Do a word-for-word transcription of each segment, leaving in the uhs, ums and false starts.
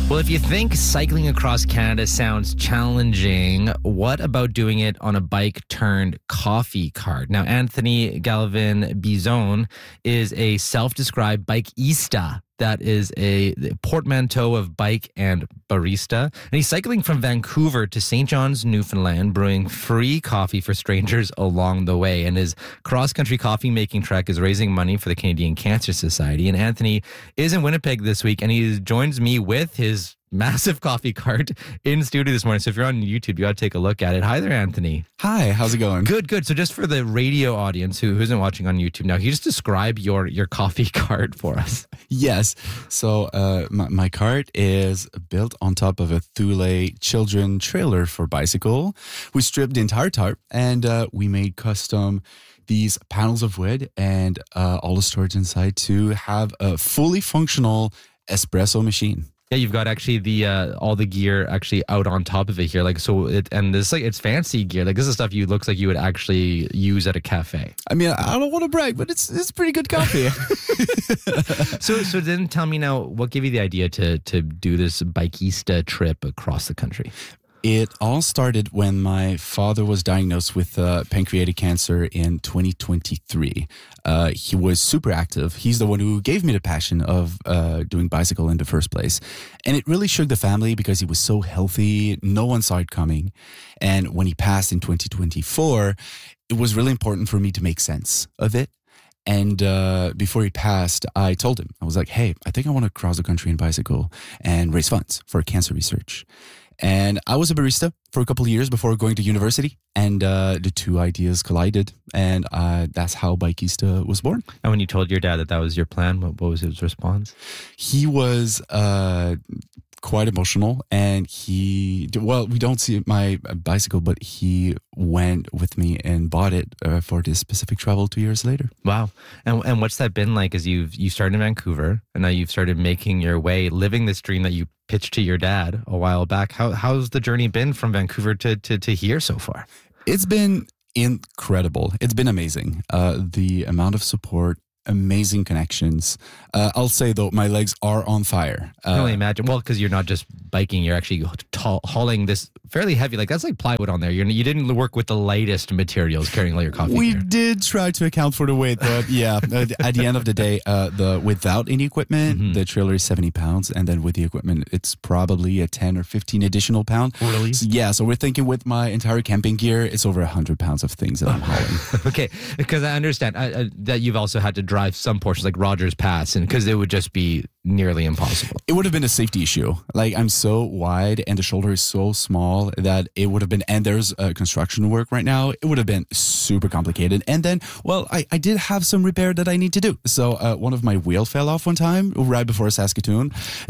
Well, if you think cycling across Canada sounds challenging, what about doing it on a bike turned coffee cart? Now, Anthony Galvin Bizon is a self-described bikeista. That is a portmanteau of bike and barista. And he's cycling from Vancouver to Saint John's, Newfoundland, brewing free coffee for strangers along the way. And his cross-country coffee-making trek is raising money for the Canadian Cancer Society. And Anthony is in Winnipeg this week, and he joins me with his massive coffee cart in studio this morning. So if you're on YouTube, you got to take a look at it. Hi there, Anthony. Hi, how's it going? Good, good. So just for the radio audience who, who isn't watching on YouTube now, can you just describe your, your coffee cart for us? Yes. So uh, my, my cart is built on top of a Thule children trailer for bicycle. We stripped the entire tarp and uh, we made custom these panels of wood and uh, all the storage inside to have a fully functional espresso machine. Yeah, you've got actually the uh, all the gear actually out on top of it here, like so. It, and this like it's fancy gear. Like this is stuff you looks like you would actually use at a cafe. I mean, I don't want to brag, but it's it's pretty good coffee. so so then tell me now, what gave you the idea to to do this bikeista trip across the country? It all started when my father was diagnosed with uh, pancreatic cancer in twenty twenty-three. Uh, he was super active. He's the one who gave me the passion of uh, doing bicycle in the first place. And it really shook the family because he was so healthy. No one saw it coming. And when he passed in twenty twenty-four, it was really important for me to make sense of it. And uh, before he passed, I told him, I was like, hey, I think I want to cross the country in bicycle and raise funds for cancer research. And I was a barista for a couple of years before going to university, and uh, the two ideas collided, and uh, that's how Bikeista was born. And when you told your dad that that was your plan, what, what was his response? He was uh, quite emotional, and he, well, we don't see my bicycle, but he went with me and bought it uh, for this specific travel two years later. Wow. And and what's that been like as you've you started in Vancouver, and now you've started making your way, living this dream that you pitched to your dad a while back? How How's the journey been from Vancouver to, to, to here so far? It's been incredible. It's been amazing. Uh, the amount of support, amazing connections. Uh, I'll say, though, my legs are on fire. Uh, I can only imagine. Well, because you're not just biking, you're actually ta- hauling this fairly heavy, like that's like plywood on there. You're, you didn't work with the lightest materials carrying all your coffee. We gear. did try to account for the weight, but yeah, at the end of the day, uh, the without any equipment, mm-hmm. the trailer is seventy pounds. And then with the equipment, it's probably a ten or fifteen additional pound. Really? So, yeah. So we're thinking with my entire camping gear, it's over one hundred pounds of things that I'm hauling. Okay. Because I understand uh, uh, that you've also had to drive some portions like Rogers Pass, and because it would just be nearly impossible. It would have been a safety issue. Like I'm so wide and the shoulder is so small that it would have been, and there's uh, construction work right now. It would have been super complicated. And then, well, I, I did have some repair that I need to do. So uh, one of my wheel fell off one time right before Saskatoon.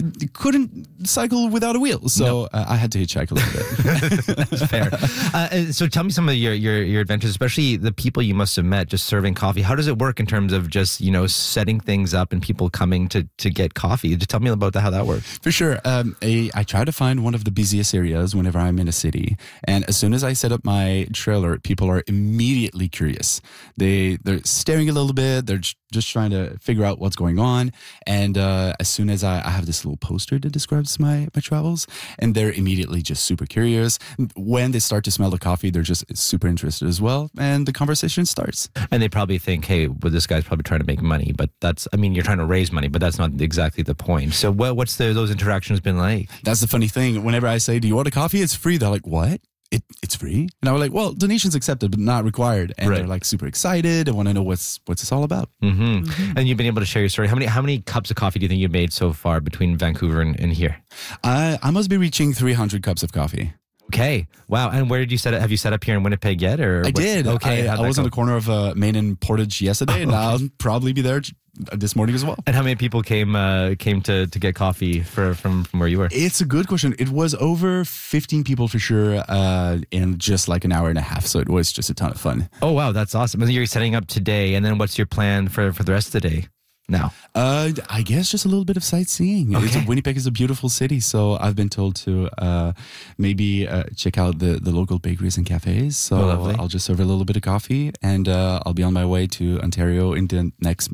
Couldn't cycle without a wheel. So no. uh, I had to hitchhike a little bit. That's fair. Uh, so tell me some of your, your, your adventures, especially the people you must have met just serving coffee. How does it work in terms of just, you know, setting things up and people coming to, to get coffee? Just tell me about that, how that works. For sure. Um, I, I try to find one of the busiest areas whenever I'm in a city. And as soon as I set up my trailer, people are immediately curious. They, they're staring a little bit. They're just trying to figure out what's going on. And uh, as soon as I, I have this little poster that describes my, my travels, and they're immediately just super curious. When they start to smell the coffee, they're just super interested as well. And the conversation starts. And they probably think, hey, well, this guy's probably trying to make money. But that's, I mean, you're trying to raise money, but that's not exactly the point. So what, what's the, those interactions been like? That's the funny thing. Whenever I say, do you want a coffee? It's free. They're like, what? It, it's free? And I was like, well, donations accepted, but not required. And right. They're like super excited and want to know what's what's this all about. Mm-hmm. Mm-hmm. And you've been able to share your story. How many how many cups of coffee do you think you've made so far between Vancouver and, and here? I, I must be reaching three hundred cups of coffee. Okay. Wow. And where did you set up? Have you set up here in Winnipeg yet? Or I did. Okay. I, I was go? on the corner of uh, Main and Portage yesterday, oh, and okay. I'll probably be there this morning as well. And how many people came uh, came to, to get coffee for, from, from where you were? It's a good question. It was over fifteen people for sure uh, in just like an hour and a half. So it was just a ton of fun. Oh, wow. That's awesome. And you're setting up today. And then what's your plan for, for the rest of the day? Now, uh, I guess just a little bit of sightseeing. Okay. It's, Winnipeg is a beautiful city, so I've been told to uh, maybe uh, check out the, the local bakeries and cafes. So oh, I'll just serve a little bit of coffee, and uh, I'll be on my way to Ontario in the next uh,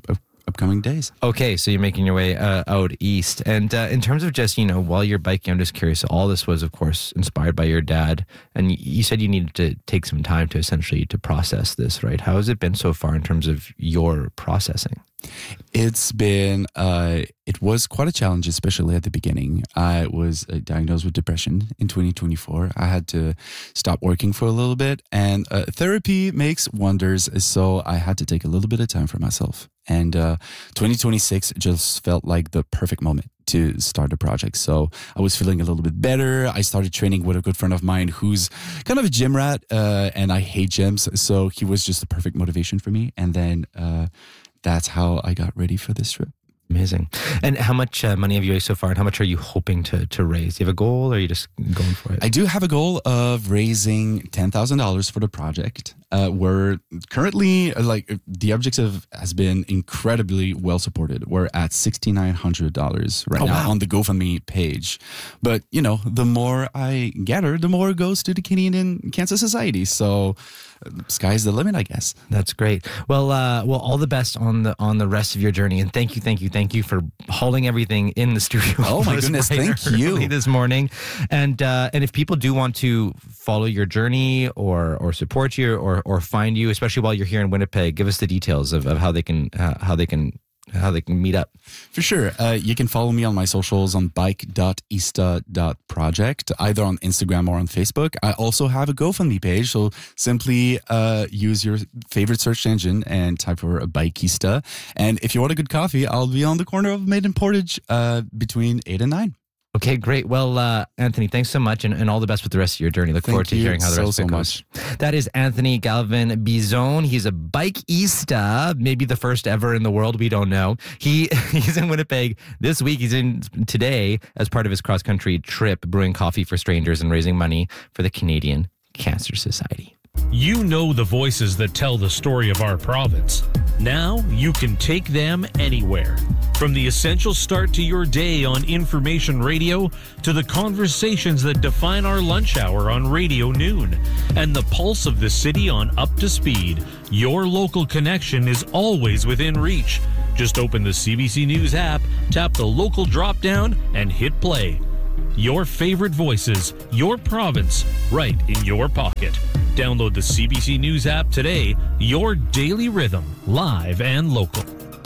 upcoming days. Okay, so you're making your way uh, out east. And uh, in terms of just, you know, while you're biking, I'm just curious, all this was, of course, inspired by your dad. And you said you needed to take some time to essentially to process this, right? How has it been so far in terms of your processing? It's been, uh, it was quite a challenge, especially at the beginning. I was uh, diagnosed with depression in twenty twenty-four. I had to stop working for a little bit, and uh, therapy makes wonders. So I had to take a little bit of time for myself. And uh, twenty twenty-six just felt like the perfect moment to start the project. So I was feeling a little bit better. I started training with a good friend of mine who's kind of a gym rat, uh, and I hate gyms. So he was just the perfect motivation for me. And then uh, that's how I got ready for this trip. Amazing. And how much uh, money have you raised so far, and how much are you hoping to, to raise? Do you have a goal, or are you just going for it? I do have a goal of raising ten thousand dollars for the project. Uh, we're currently, uh, like, the objective has been incredibly well supported. We're at six thousand nine hundred dollars right oh, now wow. on the GoFundMe page. But, you know, the more I gather, the more goes to the Canadian Cancer Society. So uh, sky's the limit, I guess. That's great. Well, uh, well, all the best on the on the rest of your journey, and thank you, thank you, thank you for hauling everything in the studio. Oh my goodness, thank you this morning. And uh, and if people do want to follow your journey or or support you or or find you, especially while you're here in Winnipeg, give us the details of, of how they can uh, how they can. how they can meet up. For sure. Uh, you can follow me on my socials on bike dot ista dot project, either on Instagram or on Facebook. I also have a GoFundMe page, so simply uh, use your favorite search engine and type for Bikeista. And if you want a good coffee, I'll be on the corner of Maiden Portage uh, between eight and nine. Okay, great. Well, uh, Anthony, thanks so much, and, and all the best with the rest of your journey. Look Thank forward to you hearing how the so, rest of it so goes. much. That is Anthony Galvin Bizone. He's a Bikeista, maybe the first ever in the world. We don't know. He He's in Winnipeg this week. He's in today as part of his cross-country trip, brewing coffee for strangers and raising money for the Canadian Cancer Society. You know the voices that tell the story of our province. Now you can take them anywhere. From the essential start to your day on information radio to the conversations that define our lunch hour on Radio Noon and the pulse of the city on Up to Speed, your local connection is always within reach. Just open the C B C News app, tap the local drop-down, and hit play. Your favorite voices, your province, right in your pocket. Download the C B C News app today. Your daily rhythm, live and local.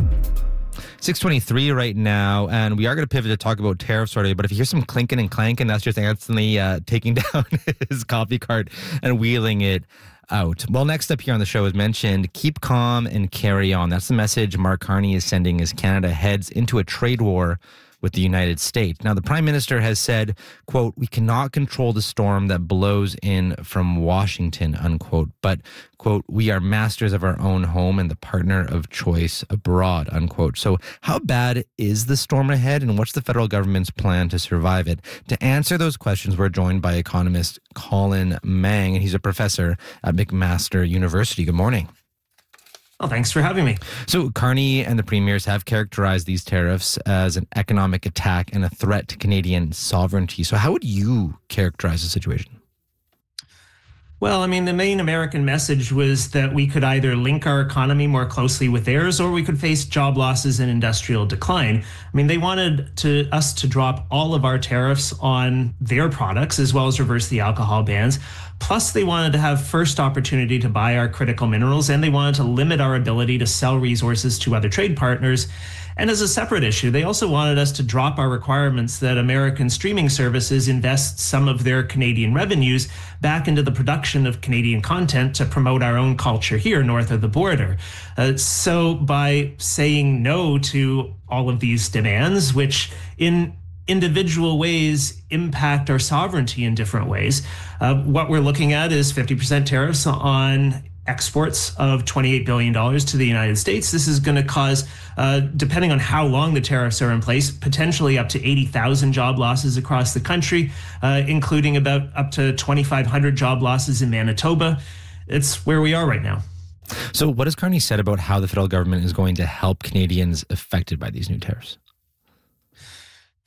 six twenty-three right now, and we are going to pivot to talk about tariffs already, but if you hear some clinking and clanking, that's just Anthony uh, taking down his coffee cart and wheeling it out. Well, next up here on the show, as mentioned, keep calm and carry on. That's the message Mark Carney is sending as Canada heads into a trade war with the United States. Now, the Prime Minister has said, quote, "We cannot control the storm that blows in from Washington," unquote, but, quote, "we are masters of our own home and the partner of choice abroad," unquote. So how bad is the storm ahead, and what's the federal government's plan to survive it? To answer those questions, we're joined by economist Colin Mang, and he's a professor at McMaster University. Good morning. Well, thanks for having me. So Carney and the premiers have characterized these tariffs as an economic attack and a threat to Canadian sovereignty. So how would you characterize the situation? Well, I mean, the main American message was that we could either link our economy more closely with theirs, or we could face job losses and industrial decline. I mean, they wanted to us to drop all of our tariffs on their products, as well as reverse the alcohol bans. Plus, they wanted to have first opportunity to buy our critical minerals, and they wanted to limit our ability to sell resources to other trade partners. And as a separate issue, they also wanted us to drop our requirements that American streaming services invest some of their Canadian revenues back into the production of Canadian content to promote our own culture here north of the border. Uh, so by saying no to all of these demands, which in individual ways impact our sovereignty in different ways, uh, what we're looking at is fifty percent tariffs on exports of twenty-eight billion dollars to the United States. This is going to cause, uh, depending on how long the tariffs are in place, potentially up to eighty thousand job losses across the country, uh, including about up to twenty-five hundred job losses in Manitoba. It's where we are right now. So what has Carney said about how the federal government is going to help Canadians affected by these new tariffs?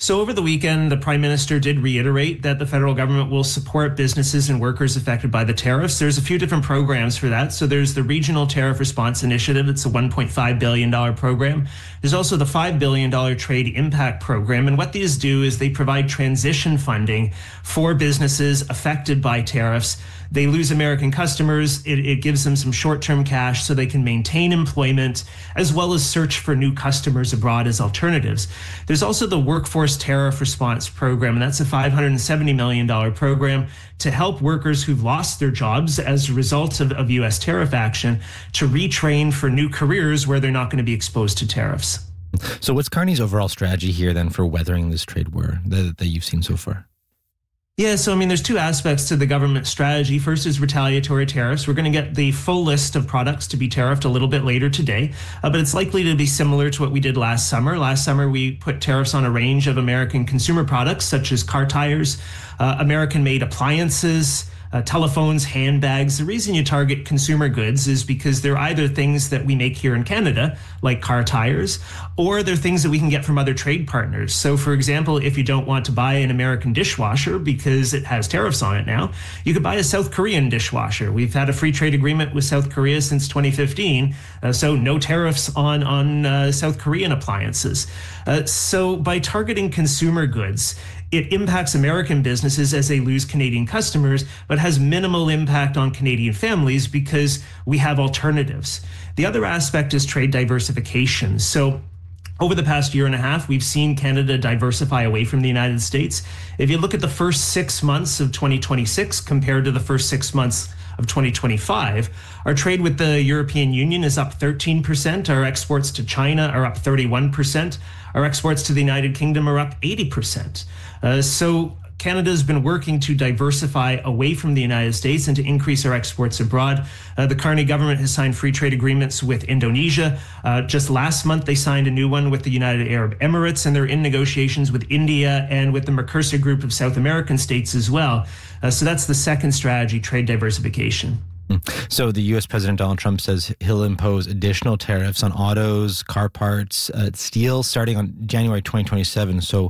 So over the weekend, the Prime Minister did reiterate that the federal government will support businesses and workers affected by the tariffs. There's a few different programs for that. So there's the Regional Tariff Response Initiative. It's a one point five billion dollars program. There's also the five billion dollars Trade Impact Program. And what these do is they provide transition funding for businesses affected by tariffs. They lose American customers. It, it gives them some short-term cash so they can maintain employment, as well as search for new customers abroad as alternatives. There's also the Workforce Tariff Response Program, and that's a five hundred seventy million dollars program to help workers who've lost their jobs as a result of, of U S tariff action to retrain for new careers where they're not going to be exposed to tariffs. So what's Carney's overall strategy here then for weathering this trade war that, that you've seen so far? Yeah, so I mean, there's two aspects to the government strategy. First is retaliatory tariffs. We're going to get the full list of products to be tariffed a little bit later today, uh, but it's likely to be similar to what we did last summer. Last summer, we put tariffs on a range of American consumer products, such as car tires, uh, American-made appliances, Uh, telephones, handbags. The reason you target consumer goods is because they're either things that we make here in Canada, like car tires, or they're things that we can get from other trade partners. So, for example, if you don't want to buy an American dishwasher because it has tariffs on it now, you could buy a South Korean dishwasher. We've had a free trade agreement with South Korea since twenty fifteen, uh, so no tariffs on, on uh, South Korean appliances. Uh, so by targeting consumer goods, it impacts American businesses as they lose Canadian customers, but has minimal impact on Canadian families because we have alternatives. The other aspect is trade diversification. So over the past year and a half, we've seen Canada diversify away from the United States. If you look at the first six months of twenty twenty-six compared to the first six months of twenty twenty-five, our trade with the European Union is up thirteen percent. Our exports to China are up thirty-one percent. Our exports to the United Kingdom are up eighty percent. Uh, so Canada has been working to diversify away from the United States and to increase our exports abroad. Uh, the Carney government has signed free trade agreements with Indonesia. Uh, just last month, they signed a new one with the United Arab Emirates, and they're in negotiations with India and with the Mercosur group of South American states as well. Uh, so that's the second strategy, trade diversification. So the U S President Donald Trump says he'll impose additional tariffs on autos, car parts, uh, steel starting on January twenty twenty-seven. So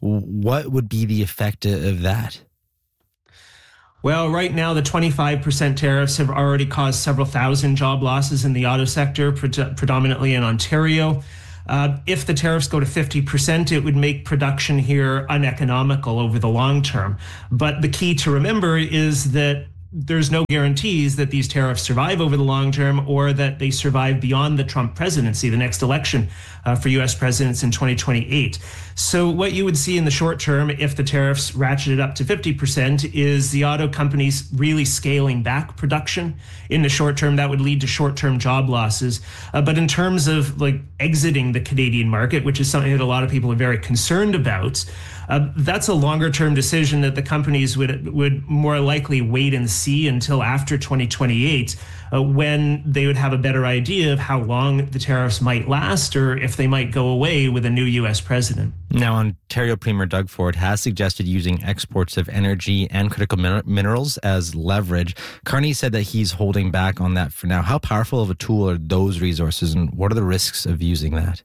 what would be the effect of that? Well, right now, the twenty-five percent tariffs have already caused several thousand job losses in the auto sector, pre- predominantly in Ontario. Uh, if the tariffs go to fifty percent, it would make production here uneconomical over the long term. But the key to remember is that there's no guarantees that these tariffs survive over the long term or that they survive beyond the Trump presidency, the next election uh, for U S presidents in twenty twenty-eight. So what you would see in the short term, if the tariffs ratcheted up to fifty percent, is the auto companies really scaling back production. In the short term, that would lead to short-term job losses. Uh, but in terms of like exiting the Canadian market, which is something that a lot of people are very concerned about, Uh, that's a longer-term decision that the companies would would more likely wait and see until after twenty twenty-eight, uh, when they would have a better idea of how long the tariffs might last or if they might go away with a new U S president. Now, Ontario Premier Doug Ford has suggested using exports of energy and critical min- minerals as leverage. Carney said that he's holding back on that for now. How powerful of a tool are those resources, and what are the risks of using that?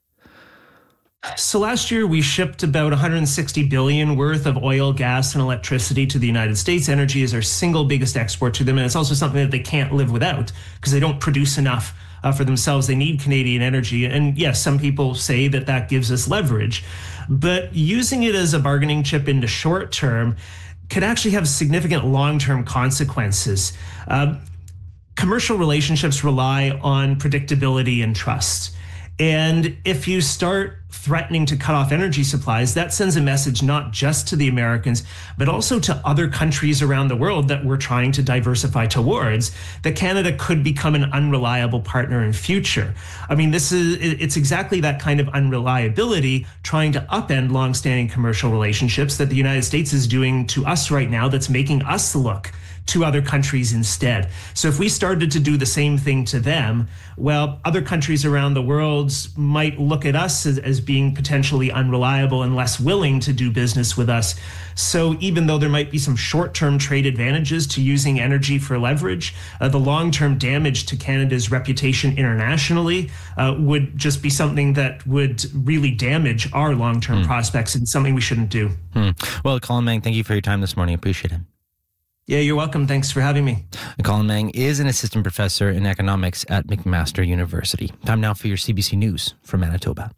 So last year, we shipped about one hundred sixty billion dollars worth of oil, gas, and electricity to the United States. Energy is our single biggest export to them, and it's also something that they can't live without because they don't produce enough uh, for themselves. They need Canadian energy. And yes, some people say that that gives us leverage, but using it as a bargaining chip in the short term could actually have significant long-term consequences. Uh, commercial relationships rely on predictability and trust. And if you start threatening to cut off energy supplies, that sends a message not just to the Americans, but also to other countries around the world that we're trying to diversify towards, that Canada could become an unreliable partner in future. I mean, this is, it's exactly that kind of unreliability trying to upend longstanding commercial relationships that the United States is doing to us right now that's making us look to other countries instead. So if we started to do the same thing to them, well, other countries around the world might look at us as, as being potentially unreliable and less willing to do business with us. So even though there might be some short-term trade advantages to using energy for leverage, uh, the long-term damage to Canada's reputation internationally uh, would just be something that would really damage our long-term hmm. prospects, and something we shouldn't do. Hmm. Well, Colin Mang, thank you for your time this morning. I appreciate it. Yeah, you're welcome. Thanks for having me. Colin Mang is an assistant professor in economics at McMaster University. Time now for your C B C News from Manitoba.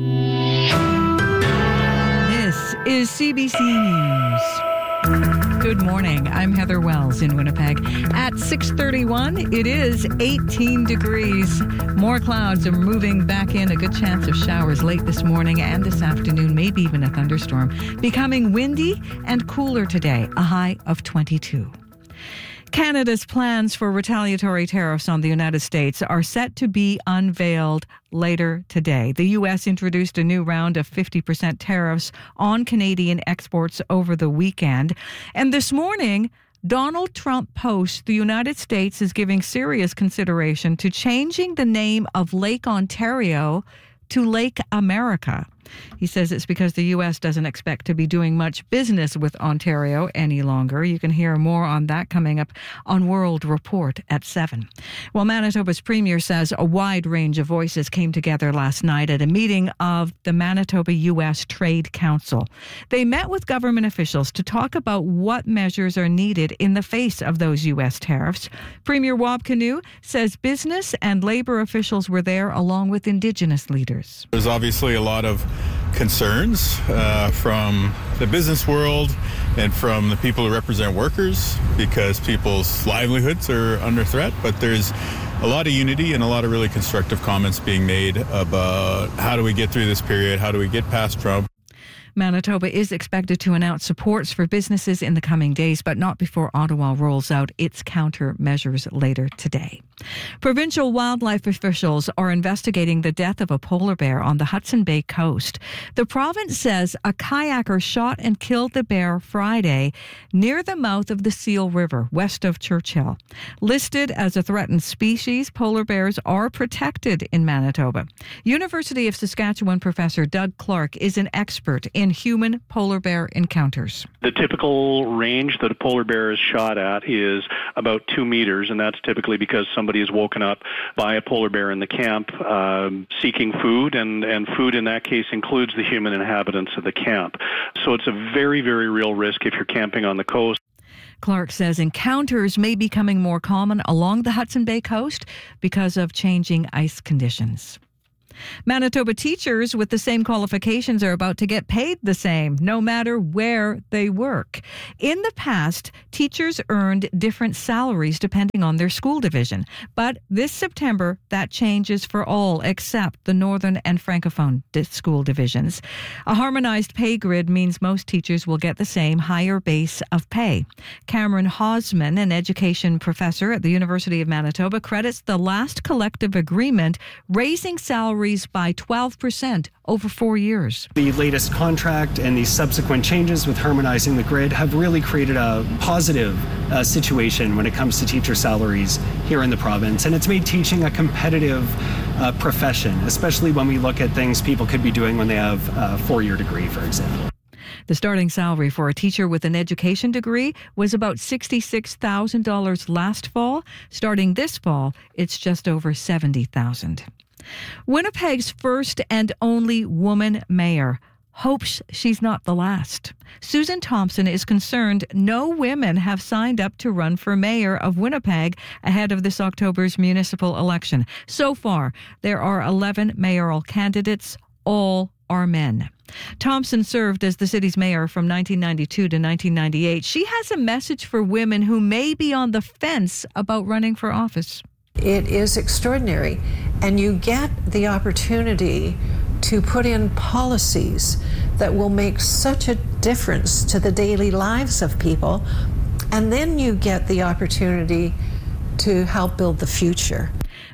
This is C B C News. Good morning. I'm Heather Wells in Winnipeg. At six thirty-one, it is eighteen degrees. More clouds are moving back in. A good chance of showers late this morning and this afternoon, maybe even a thunderstorm. Becoming windy and cooler today, a high of twenty-two. Canada's plans for retaliatory tariffs on the United States are set to be unveiled later today. The U S introduced a new round of fifty percent tariffs on Canadian exports over the weekend. And this morning, Donald Trump posts the United States is giving serious consideration to changing the name of Lake Ontario to Lake America. He says it's because the U S doesn't expect to be doing much business with Ontario any longer. You can hear more on that coming up on World Report at seven. Well, Manitoba's Premier says a wide range of voices came together last night at a meeting of the Manitoba U S Trade Council. They met with government officials to talk about what measures are needed in the face of those U S tariffs. Premier Wab Kinew says business and labor officials were there along with Indigenous leaders. There's obviously a lot of concerns uh, from the business world and from the people who represent workers because people's livelihoods are under threat, but there's a lot of unity and a lot of really constructive comments being made about how do we get through this period, how do we get past Trump. Manitoba is expected to announce supports for businesses in the coming days, but not before Ottawa rolls out its countermeasures later today. Provincial wildlife officials are investigating the death of a polar bear on the Hudson Bay coast. The province says a kayaker shot and killed the bear Friday near the mouth of the Seal River, west of Churchill. Listed as a threatened species, polar bears are protected in Manitoba. University of Saskatchewan professor Doug Clark is an expert in human polar bear encounters. The typical range that a polar bear is shot at is about two meters, and that's typically because somebody is woken up by a polar bear in the camp um, seeking food, and, and food in that case includes the human inhabitants of the camp. So it's a very, very real risk if you're camping on the coast. Clark says encounters may be becoming more common along the Hudson Bay coast because of changing ice conditions. Manitoba teachers with the same qualifications are about to get paid the same, no matter where they work. In the past, teachers earned different salaries depending on their school division. But this September, that changes for all except the Northern and Francophone school divisions. A harmonized pay grid means most teachers will get the same higher base of pay. Cameron Hosman, an education professor at the University of Manitoba, credits the last collective agreement raising salaries by twelve percent over four years. The latest contract and these subsequent changes with harmonizing the grid have really created a positive uh, situation when it comes to teacher salaries here in the province. And it's made teaching a competitive uh, profession, especially when we look at things people could be doing when they have a four-year degree, for example. The starting salary for a teacher with an education degree was about sixty-six thousand dollars last fall. Starting this fall, it's just over seventy thousand dollars. Winnipeg's first and only woman mayor hopes she's not the last. Susan Thompson is concerned no women have signed up to run for mayor of Winnipeg ahead of this October's municipal election. So far, there are eleven mayoral candidates, all are men. Thompson served as the city's mayor from nineteen ninety-two to nineteen ninety-eight. She has a message for women who may be on the fence about running for office. It is extraordinary, and you get the opportunity to put in policies that will make such a difference to the daily lives of people, and then you get the opportunity to help build the future.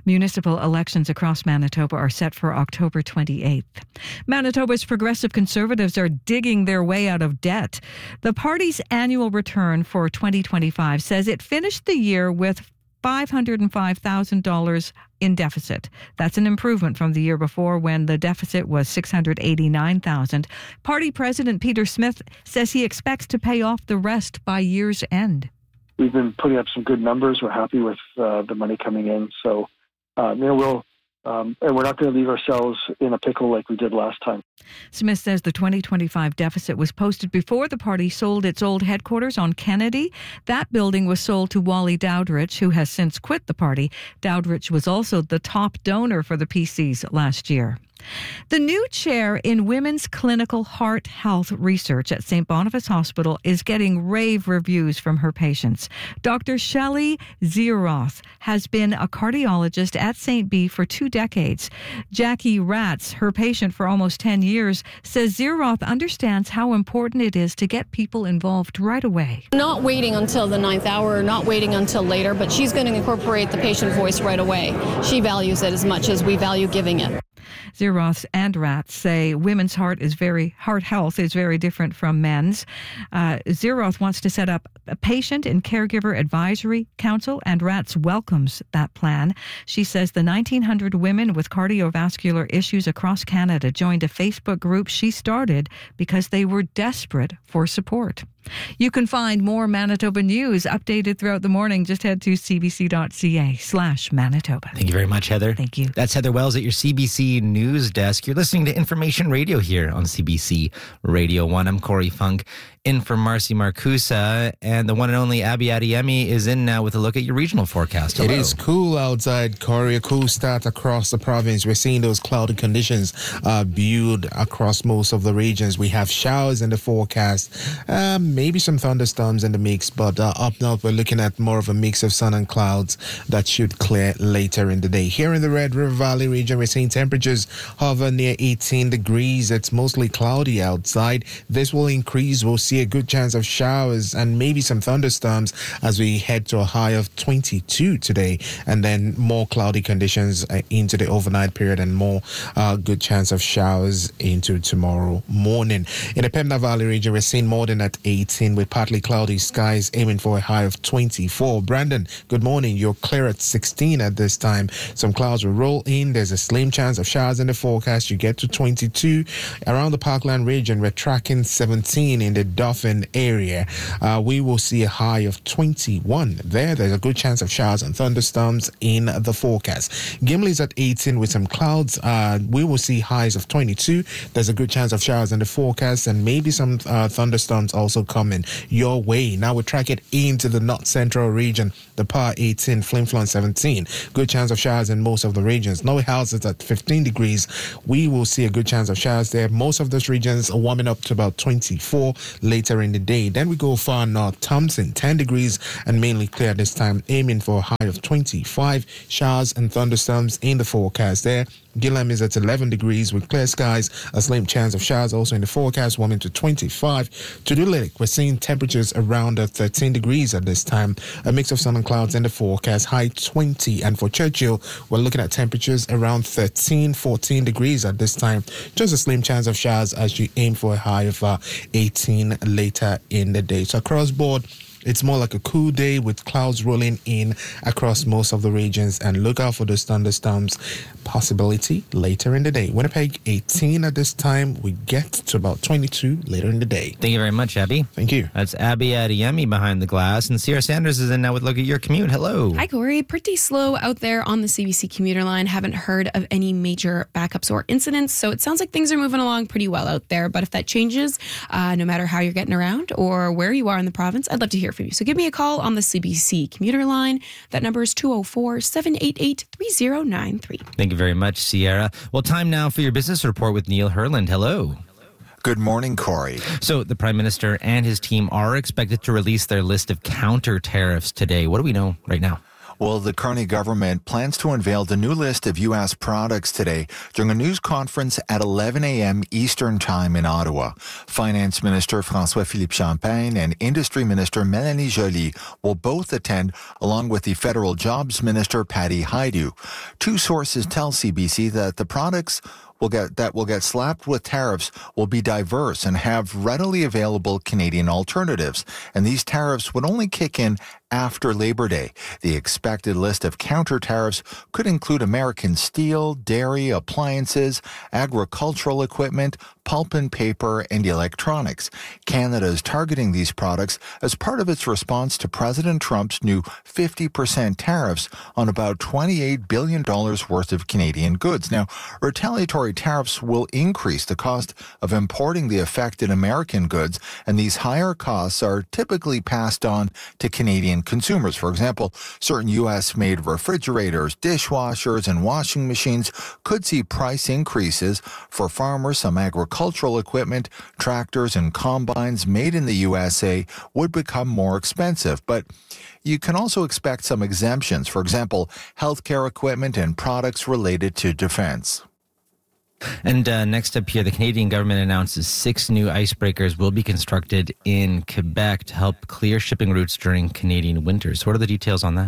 Municipal elections across Manitoba are set for October twenty-eighth. Manitoba's progressive Conservatives are digging their way out of debt. The party's annual return for twenty twenty-five says it finished the year with five hundred five thousand dollars in deficit. That's an improvement from the year before when the deficit was six hundred eighty-nine thousand dollars. Party President Peter Smith says he expects to pay off the rest by year's end. We've been putting up some good numbers. We're happy with uh, the money coming in. So, uh, you know, we'll Um, and we're not going to leave ourselves in a pickle like we did last time. Smith says the twenty twenty-five deficit was posted before the party sold its old headquarters on Kennedy. That building was sold to Wally Dowdrich, who has since quit the party. Dowdrich was also the top donor for the P Cs last year. The new chair in women's clinical heart health research at Saint Boniface Hospital is getting rave reviews from her patients. Doctor Shelley Zeroth has been a cardiologist at Saint B for two decades. Jackie Ratz, her patient for almost ten years, says Zeroth understands how important it is to get people involved right away. Not waiting until the ninth hour, not waiting until later, but she's going to incorporate the patient voice right away. She values it as much as we value giving it. Zeroth and Ratz say women's heart is very heart health is very different from men's. Uh, Zeroth wants to set up a patient and caregiver advisory council, and Ratz welcomes that plan. She says the nineteen hundred women with cardiovascular issues across Canada joined a Facebook group she started because they were desperate for support. You can find more Manitoba news updated throughout the morning. Just head to cbc.ca slash Manitoba. Thank you very much, Heather. Thank you. That's Heather Wells at your C B C News Desk. You're listening to Information Radio here on C B C Radio one. I'm Corey Funk, in for Marcy Marcusa, and the one and only Abby Adiemi is in now with a look at your regional forecast. Hello. It is cool outside, Corey. A cool start across the province. We're seeing those cloudy conditions uh, build across most of the regions. We have showers in the forecast, uh, maybe some thunderstorms in the mix, but uh, up north we're looking at more of a mix of sun and clouds that should clear later in the day. Here in the Red River Valley region, we're seeing temperatures hover near eighteen degrees. It's mostly cloudy outside. This will increase. We'll see a good chance of showers and maybe some thunderstorms as we head to a high of twenty-two today, and then more cloudy conditions uh, into the overnight period and more uh, good chance of showers into tomorrow morning. In the Pembina Valley region, we're seeing more than at eighteen with partly cloudy skies, aiming for a high of twenty-four. Brandon, good morning. You're clear at sixteen at this time. Some clouds will roll in. There's a slim chance of showers in the forecast. You get to twenty-two. Around the Parkland region, we're tracking seventeen in the Dauphin area. Uh, we will see a high of twenty-one there. There's a good chance of showers and thunderstorms in the forecast. Gimli's at eighteen with some clouds. Uh, we will see highs of twenty-two. There's a good chance of showers in the forecast and maybe some uh, thunderstorms also coming your way. Now we track it into the North Central region. The Par eighteen, Flin Flon seventeen. Good chance of showers in most of the regions. Noe House is at fifteen degrees. We will see a good chance of showers there. Most of those regions are warming up to about twenty-four later in the day. Then we go far north. Thompson, ten degrees and mainly clear this time, aiming for a high of twenty-five. Showers and thunderstorms in the forecast there. Gillam is at eleven degrees with clear skies. A slim chance of showers also in the forecast, warming to twenty-five. To Dulick, we're seeing temperatures around uh, thirteen degrees at this time. A mix of sun and clouds in the forecast, high twenty. And for Churchill, we're looking at temperatures around thirteen, fourteen degrees at this time. Just a slim chance of showers as you aim for a high of uh, eighteen later in the day. So across board, it's more like a cool day with clouds rolling in across most of the regions, and look out for those thunderstorms possibility later in the day. Winnipeg, eighteen at this time. We get to about twenty-two later in the day. Thank you very much, Abby. Thank you. That's Abby Adiemi behind the glass, and Sierra Sanders is in now with a look at your commute. Hello. Hi, Corey. Pretty slow out there on the C B C commuter line. Haven't heard of any major backups or incidents, so it sounds like things are moving along pretty well out there. But if that changes, uh, no matter how you're getting around or where you are in the province, I'd love to hear from you. So give me a call on the C B C commuter line. That number is two oh four, seven eight eight, three oh nine three. Thank you very much, Sierra. Well, time now for your business report with Neil Herland. Hello. Good morning, Corey. So the Prime Minister and his team are expected to release their list of counter tariffs today. What do we know right now? Well, the Carney government plans to unveil the new list of U S products today during a news conference at eleven a.m. Eastern Time in Ottawa. Finance Minister François-Philippe Champagne and Industry Minister Mélanie Joly will both attend, along with the Federal Jobs Minister Patty Hajdu. Two sources tell C B C that the products will get that will get slapped with tariffs will be diverse and have readily available Canadian alternatives. And these tariffs would only kick in after Labor Day. The expected list of counter tariffs could include American steel, dairy, appliances, agricultural equipment, pulp and paper, and electronics. Canada is targeting these products as part of its response to President Trump's new fifty percent tariffs on about twenty-eight billion dollars worth of Canadian goods. Now, retaliatory tariffs will increase the cost of importing the affected American goods, and these higher costs are typically passed on to Canadian consumers. For example, certain U S-made refrigerators, dishwashers, and washing machines could see price increases. For farmers, some agricultural equipment, tractors, and combines made in the U S A would become more expensive. But you can also expect some exemptions. For example, healthcare equipment and products related to defense. And uh, next up here, the Canadian government announces six new icebreakers will be constructed in Quebec to help clear shipping routes during Canadian winters. So what are the details on that?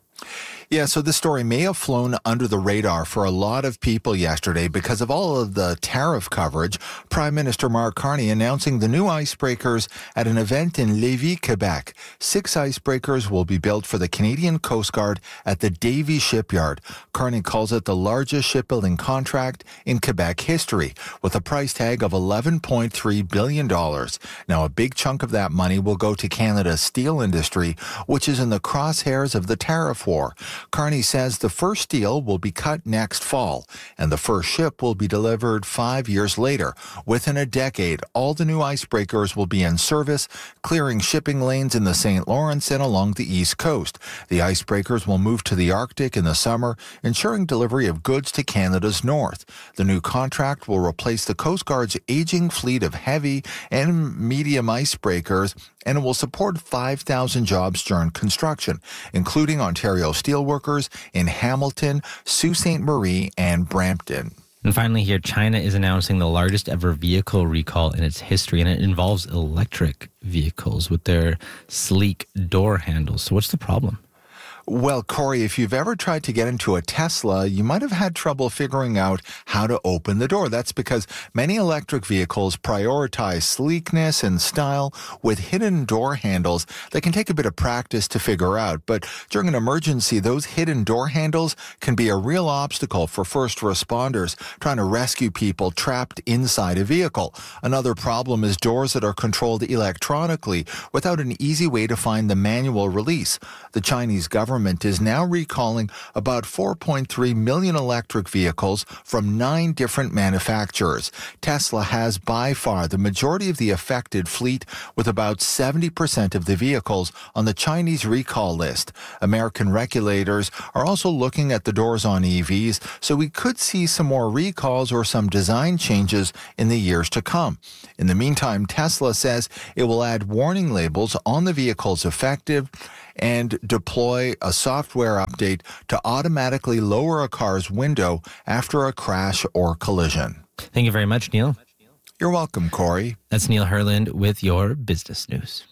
Yeah, so this story may have flown under the radar for a lot of people yesterday because of all of the tariff coverage. Prime Minister Mark Carney announcing the new icebreakers at an event in Lévis, Quebec. Six icebreakers will be built for the Canadian Coast Guard at the Davie Shipyard. Carney calls it the largest shipbuilding contract in Quebec history, with a price tag of eleven point three billion dollars. Now, a big chunk of that money will go to Canada's steel industry, which is in the crosshairs of the tariff war. Carney says the first steel will be cut next fall, and the first ship will be delivered five years later. Within a decade, all the new icebreakers will be in service, clearing shipping lanes in the Saint Lawrence and along the East Coast. The icebreakers will move to the Arctic in the summer, ensuring delivery of goods to Canada's north. The new contract will replace the Coast Guard's aging fleet of heavy and medium icebreakers, and it will support five thousand jobs during construction, including Ontario steelworkers in Hamilton, Sault Ste. Marie, and Brampton. And finally here, China is announcing the largest ever vehicle recall in its history, and it involves electric vehicles with their sleek door handles. So what's the problem? Well, Corey, if you've ever tried to get into a Tesla, you might have had trouble figuring out how to open the door. That's because many electric vehicles prioritize sleekness and style with hidden door handles that can take a bit of practice to figure out. But during an emergency, those hidden door handles can be a real obstacle for first responders trying to rescue people trapped inside a vehicle. Another problem is doors that are controlled electronically without an easy way to find the manual release. The Chinese government Government is now recalling about four point three million electric vehicles from nine different manufacturers. Tesla has by far the majority of the affected fleet, with about seventy percent of the vehicles on the Chinese recall list. American regulators are also looking at the doors on E Vs, so we could see some more recalls or some design changes in the years to come. In the meantime, Tesla says it will add warning labels on the vehicles affected and deploy a software update to automatically lower a car's window after a crash or collision. Thank you very much, Neil. You're welcome, Corey. That's Neil Herland with your business news.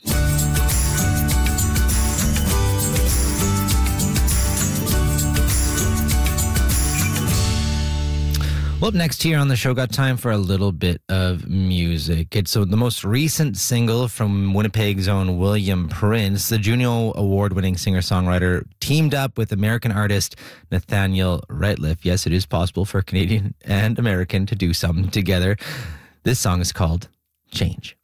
Well, up next here on the show, got time for a little bit of music. It's so the most recent single from Winnipeg's own William Prince. The Juno Award-winning singer-songwriter teamed up with American artist Nathaniel Rateliff. Yes, it is possible for Canadian and American to do something together. This song is called Change.